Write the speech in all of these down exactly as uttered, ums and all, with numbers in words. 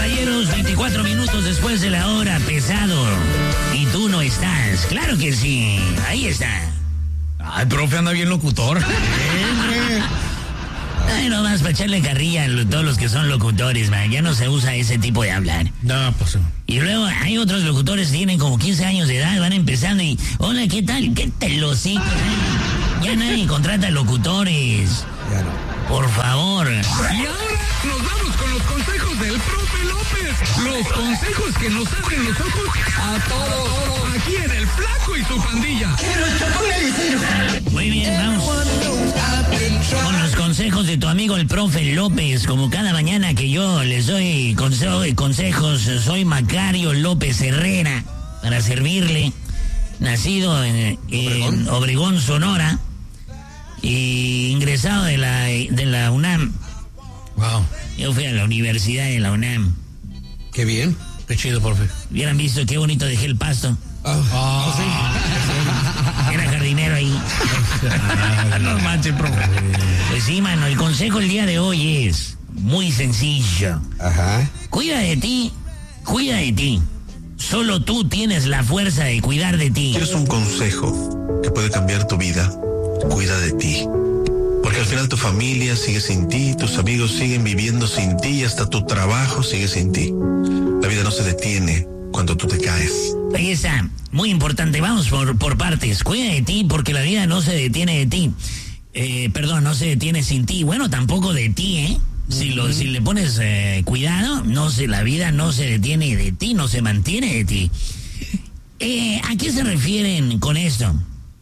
caballeros, veinticuatro minutos después de la hora, pesado. Y tú no estás. Claro que sí. Ahí está. Ay, profe, anda bien locutor. Ay, no más para echarle carrilla a todos los que son locutores, man. Ya no se usa ese tipo de hablar. No, pues. Y luego hay otros locutores que tienen como quince años de edad, van empezando y... Hola, ¿qué tal? ¿Qué te lo sé? Ya nadie contrata locutores. Ya no. Por favor. Y ahora nos vamos con los consejos del profe López. Los consejos que nos abren los ojos a todos. Aquí en El Flaco y su pandilla. Muy bien, vamos con los consejos de tu amigo el profe López. Como cada mañana que yo les doy conse- consejos, soy Macario López Herrera, para servirle. Nacido en, en Obregón, Sonora, y ingresado de la, de la UNAM. Wow. Yo fui a la Universidad de la UNAM. Qué bien. Qué chido, profe. Hubieran visto qué bonito dejé el pasto. Oh, oh, sí. Era jardinero ahí. No manches, profe. Pues sí, mano, el consejo el día de hoy es muy sencillo. Ajá. Cuida de ti, cuida de ti. Solo tú tienes la fuerza de cuidar de ti. ¿Quieres un consejo que puede cambiar tu vida? Cuida de ti. Porque al final tu familia sigue sin ti, tus amigos siguen viviendo sin ti y hasta tu trabajo sigue sin ti. La vida no se detiene cuando tú te caes. Ahí está, muy importante. Vamos por, por partes. Cuida de ti porque la vida no se detiene de ti. Eh, perdón, no se detiene sin ti. Bueno, tampoco de ti, ¿eh? Si, lo, si le pones eh, cuidado, no se, la vida no se detiene de ti, no se mantiene de ti. Eh, ¿A qué se refieren con esto?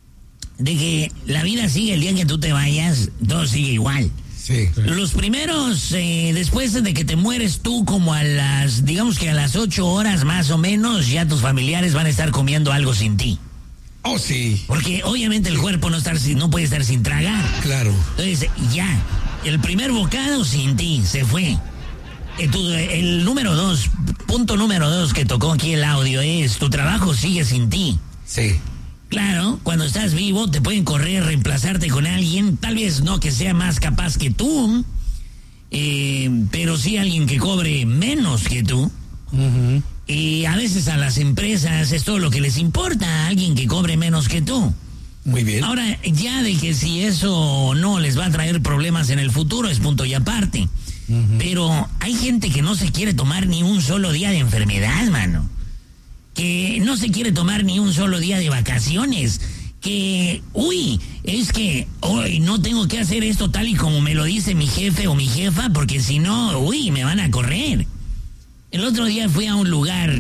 De que la vida sigue el día que tú te vayas, todo sigue igual. Sí. Los primeros, eh, después de que te mueres tú, como a las, digamos que a las ocho horas más o menos, ya tus familiares van a estar comiendo algo sin ti. Oh, sí. Porque obviamente el cuerpo no, estar sin, no puede estar sin tragar. Claro. Entonces, ya, el primer bocado sin ti, se fue. Entonces, el número dos, punto número dos que tocó aquí el audio es, tu trabajo sigue sin ti. Sí. Claro, cuando estás vivo te pueden correr, reemplazarte con alguien, tal vez no que sea más capaz que tú, eh, pero sí alguien que cobre menos que tú. Uh-huh. Y a veces a las empresas es todo lo que les importa, alguien que cobre menos que tú. Muy bien. Ahora, ya de que si eso no les va a traer problemas en el futuro es punto y aparte. Uh-huh. Pero hay gente que no se quiere tomar ni un solo día de enfermedad, mano. Que no se quiere tomar ni un solo día de vacaciones, que, uy, es que hoy no tengo que hacer esto tal y como me lo dice mi jefe o mi jefa, porque si no, uy, me van a correr. El otro día fui a un lugar,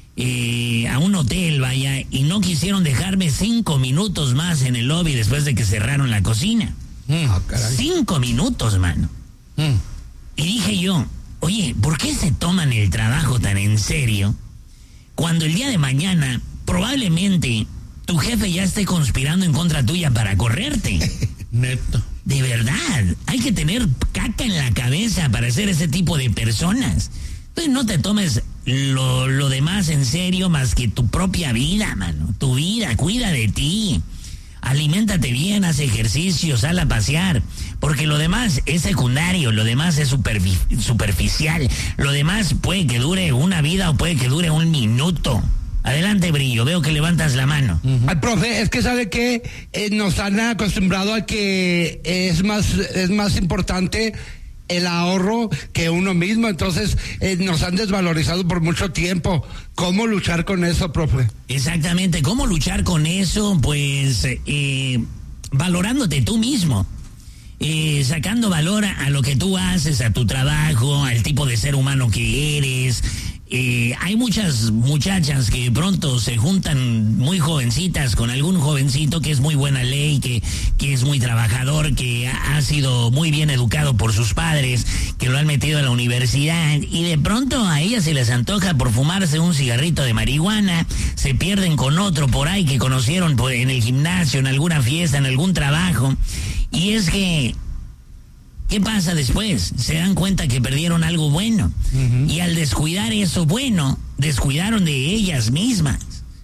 eh, a un hotel, vaya, y no quisieron dejarme cinco minutos más en el lobby después de que cerraron la cocina. Mm, oh, caray. Cinco minutos, mano. Mm. Y dije yo, oye, ¿por qué se toman el trabajo tan en serio? Cuando el día de mañana, probablemente, tu jefe ya esté conspirando en contra tuya para correrte. Neto. De verdad, hay que tener caca en la cabeza para ser ese tipo de personas. Entonces no te tomes lo, lo demás en serio más que tu propia vida, mano. Tu vida, cuida de ti. Aliméntate bien, haz ejercicio, sal a pasear, porque lo demás es secundario, lo demás es superfi- superficial, lo demás puede que dure una vida o puede que dure un minuto. Adelante, Brillo, veo que levantas la mano. Uh-huh. Al profe, es que sabe que eh, nos han acostumbrado a que es más, es más importante el ahorro que uno mismo, entonces eh, nos han desvalorizado por mucho tiempo. ¿Cómo luchar con eso, profe? Exactamente, ¿cómo luchar con eso? Pues eh, valorándote tú mismo, eh, sacando valor a, a lo que tú haces, a tu trabajo, al tipo de ser humano que eres. Eh, hay muchas muchachas que de pronto se juntan muy jovencitas con algún jovencito que es muy buena ley, que, que es muy trabajador, que ha, ha sido muy bien educado por sus padres, que lo han metido a la universidad, y de pronto a ellas se les antoja por fumarse un cigarrito de marihuana, se pierden con otro por ahí que conocieron por, en el gimnasio, en alguna fiesta, en algún trabajo, y es que ¿qué pasa después? Se dan cuenta que perdieron algo bueno. Uh-huh. Y al descuidar eso bueno, descuidaron de ellas mismas.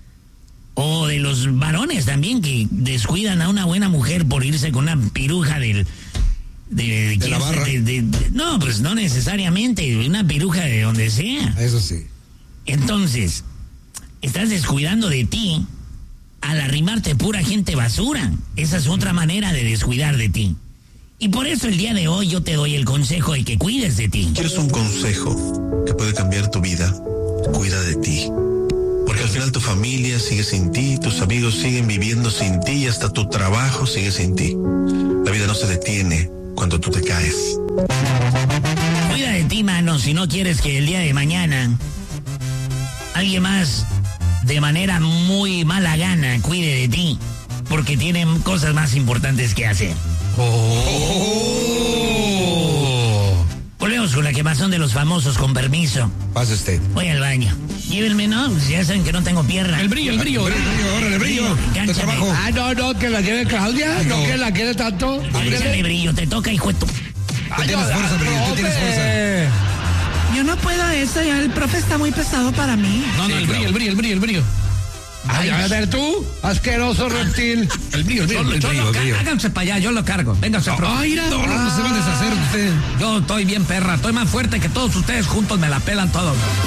O de los varones también, que descuidan a una buena mujer por irse con una piruja del, De, de, ¿De la barra? De, de, de, no, pues no necesariamente, una piruja de donde sea. Eso sí. Entonces, estás descuidando de ti al arrimarte pura gente basura. Esa es otra manera de descuidar de ti. Y por eso el día de hoy yo te doy el consejo de que cuides de ti. ¿Quieres un consejo que puede cambiar tu vida? Cuida de ti. Porque al final tu familia sigue sin ti, tus amigos siguen viviendo sin ti y hasta tu trabajo sigue sin ti. La vida no se detiene cuando tú te caes. Cuida de ti, mano, si no quieres que el día de mañana alguien más de manera muy mala gana cuide de ti, porque tienen cosas más importantes que hacer. Oh. Volvemos con la quemazón de los famosos, con permiso. Pase usted. Voy al baño. Llévenme, ¿no? Ya saben que no tengo pierna. El brillo, el brillo. El brillo, órale, brillo. Cánchame. De trabajo. Ah, no, no, que la lleve Claudia, no, No. que la quiere tanto. Échale brillo, te toca, hijo de tu... Tú tienes fuerza, brillo, tú tienes fuerza. Yo no puedo eso, ya el profe está muy pesado para mí. No, no, el brillo, el brillo, el brillo, el brillo. Ay, a ver tú, asqueroso reptil. El brillo, el brillo, el Yo brillo, lo el ca- brillo. háganse para allá, yo lo cargo. Vénganse, profe. Ay, no, no, no se va a deshacer usted. Yo estoy bien perra, estoy más fuerte que todos ustedes juntos, me la pelan todos.